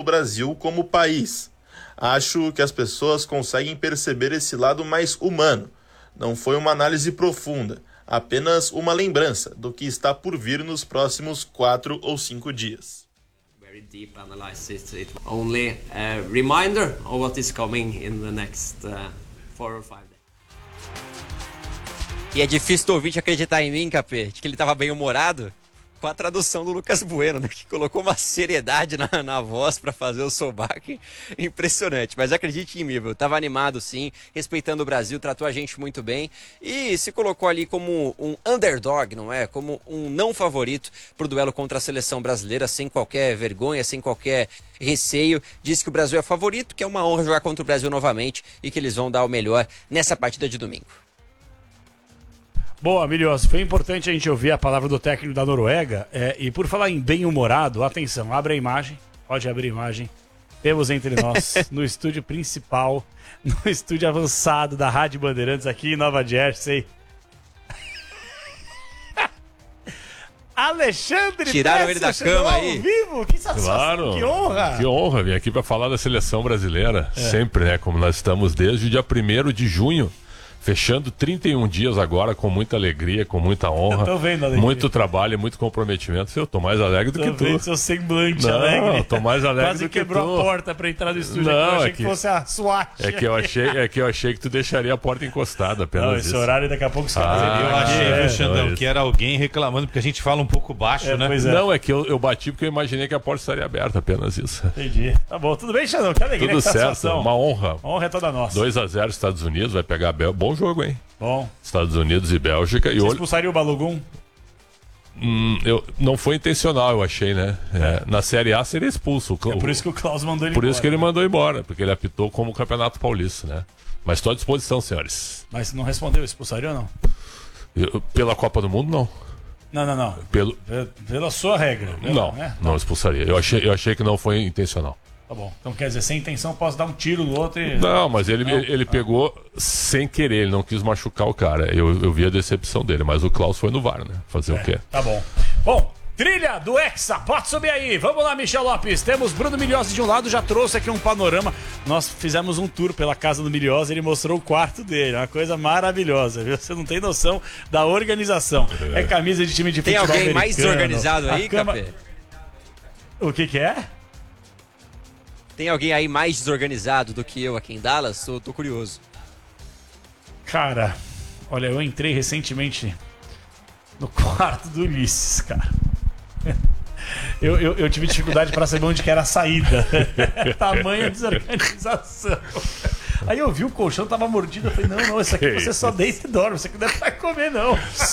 Brasil como país. Acho que as pessoas conseguem perceber esse lado mais humano. Não foi uma análise profunda, apenas uma lembrança do que está por vir nos próximos 4 ou 5 dias. Very deep analysis. It's only a reminder of what is coming in the next 4 or 5 days. E é difícil do ouvinte acreditar em mim, Capê, de que ele estava bem humorado, com a tradução do Lucas Bueno, né, que colocou uma seriedade na voz para fazer o sovaque impressionante. Mas acredite em mim, eu estava animado sim, respeitando o Brasil, tratou a gente muito bem e se colocou ali como um underdog, não é? Como um não favorito para o duelo contra a seleção brasileira, sem qualquer vergonha, sem qualquer receio. Disse que o Brasil é favorito, que é uma honra jogar contra o Brasil novamente e que eles vão dar o melhor nessa partida de domingo. Boa, Milhoso, foi importante a gente ouvir a palavra do técnico da Noruega. E por falar em bem-humorado, atenção, abre a imagem, pode abrir a imagem. Temos entre nós, no estúdio principal, no estúdio avançado da Rádio Bandeirantes aqui em Nova Jersey, Alexandre Tiraram ele da cama aí. ao vivo, que satisfação, Claro, que honra. que honra vir aqui para falar da seleção brasileira, sempre, né, como nós estamos desde o dia 1º de junho. Fechando 31 dias agora com muita alegria, com muita honra. Eu tô vendo a alegria. Muito trabalho e muito comprometimento. Eu tô mais alegre do que tu. Vendo seu semblante Não, alegre. tô mais alegre Quase do que quebrou tu. a porta pra entrar no estúdio. Não, Eu achei é que que- fosse a SWAT. É que eu achei que tu deixaria a porta encostada apenas Não, esse isso. horário daqui a pouco os caras... Eu achei, viu, Xandão, não, que era alguém reclamando, porque a gente fala um pouco baixo, né? Pois é. Não, é que eu bati porque eu imaginei que a porta estaria aberta, apenas isso. Entendi. Tá bom, tudo bem, Xandão? Que alegria, Tudo que certo, satisfação. uma honra. A honra é toda nossa. 2-0 Estados Unidos, vai pegar a Bélgica. Bom jogo, hein? Bom. Estados Unidos e Bélgica. E Você olho, expulsaria o Balogun? não foi intencional, eu achei, né? Na Série A seria expulso. É por isso que o Klaus mandou ele Por embora. isso que ele mandou embora, porque ele apitou como o Campeonato Paulista, né? Mas estou à disposição, senhores. Mas não respondeu, expulsaria ou não? Pela Copa do Mundo, não. Não. Pela sua regra. Não expulsaria. Eu achei que não foi intencional. Tá bom. Então quer dizer, sem intenção posso dar um tiro no outro e... Não, mas ele pegou sem querer, ele não quis machucar o cara. Eu vi a decepção dele, mas o Klaus foi no VAR, né? Fazer o quê? Tá bom. Bom, trilha do Hexa, pode subir aí. Vamos lá, Michel Lopes. Temos Bruno Milhose de um lado, já trouxe aqui um panorama. Nós fizemos um tour pela casa do Milhose, ele mostrou o quarto dele. Uma coisa maravilhosa, viu? Você não tem noção da organização. É camisa de time de Tem futebol alguém mais americano. desorganizado aí, A cama- Capê? O que é? Tem alguém aí mais desorganizado do que eu aqui em Dallas? Tô curioso. Cara, olha, eu entrei recentemente no quarto do Ulisses, cara. Eu tive dificuldade para saber onde que era a saída. Tamanha desorganização. Aí eu vi o colchão, tava mordido. Eu falei, não, isso aqui você só deita e dorme. Isso aqui não é pra comer, não.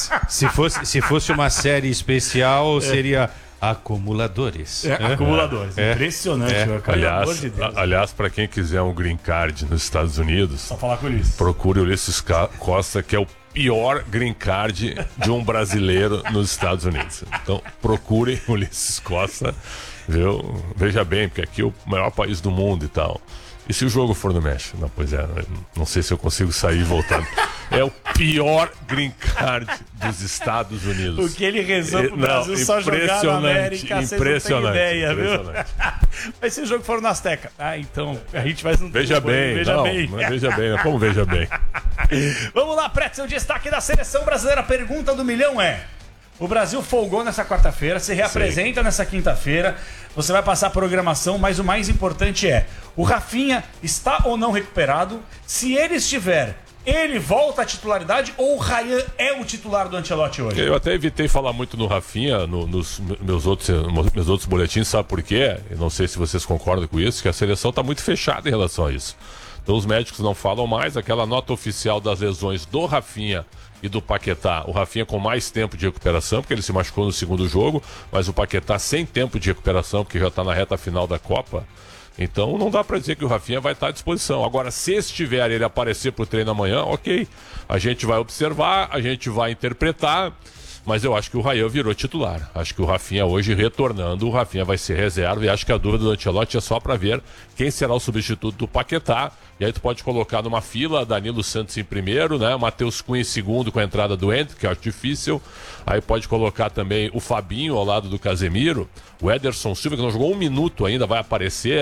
Se fosse uma série especial, seria Acumuladores. Acumuladores. Impressionante, meu cara. Pelo amor de Deus. Aliás, para quem quiser um green card nos Estados Unidos, Só falar com o Ulisses. procure o Ulisses Costa, que é o pior green card de um brasileiro nos Estados Unidos. Então, procurem o Ulisses Costa, viu? Veja bem, porque aqui é o maior país do mundo e tal. E se o jogo for no México? Não, pois é, não sei se eu consigo sair e voltar. É o pior green card dos Estados Unidos. O que ele rezou pro Brasil só jogar na América, você não tem ideia, viu? Mas se o jogo for no Azteca. Então a gente vai... Veja bem, veja bem. Como veja bem? Vamos lá, Pretzel, destaque da seleção brasileira. A pergunta do milhão é: o Brasil folgou nessa quarta-feira, se reapresenta nessa quinta-feira, você vai passar a programação, mas o mais importante é: o Rafinha está ou não recuperado? Se ele estiver, ele volta à titularidade ou o Ryan é o titular do Ancelotti hoje? Eu até evitei falar muito no Rafinha nos meus outros boletins, sabe por quê? Eu não sei se vocês concordam com isso, que a seleção está muito fechada em relação a isso. Então os médicos não falam mais, aquela nota oficial das lesões do Rafinha e do Paquetá. O Rafinha com mais tempo de recuperação, porque ele se machucou no segundo jogo, mas o Paquetá sem tempo de recuperação, porque já está na reta final da Copa. Então não dá para dizer que o Rafinha vai estar à disposição. Agora, se estiver ele aparecer para o treino amanhã, ok. A gente vai observar, a gente vai interpretar, mas eu acho que o Rayan virou titular. Acho que o Rafinha hoje retornando, o Rafinha vai ser reserva, e acho que a dúvida do Ancelotti é só para ver quem será o substituto do Paquetá. E aí tu pode colocar numa fila Danilo Santos em primeiro, né? Matheus Cunha em segundo com a entrada do Hendrick, que eu acho difícil. Aí pode colocar também o Fabinho ao lado do Casemiro. O Ederson Silva, que não jogou um minuto ainda, vai aparecer.